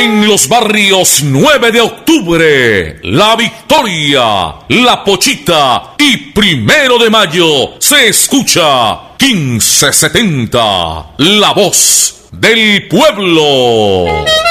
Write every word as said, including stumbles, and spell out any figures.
En los barrios nueve de octubre, La Victoria, La Pochita y Primero de Mayo se escucha quince setenta, la voz del pueblo.